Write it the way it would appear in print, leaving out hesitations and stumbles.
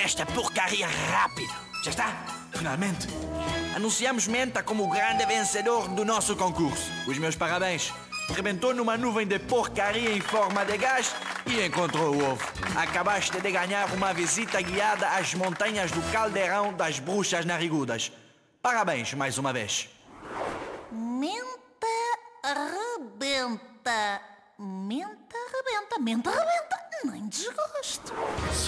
esta porcaria rápido. Já está? Finalmente. Anunciamos Menta como o grande vencedor do nosso concurso. Os meus parabéns. Rebentou numa nuvem de porcaria em forma de gás e encontrou o ovo. Acabaste de ganhar uma visita guiada às montanhas do Caldeirão das Bruxas Narigudas. Parabéns mais uma vez. Menta rebenta. Menta rebenta. Menta rebenta. Nem desgosto.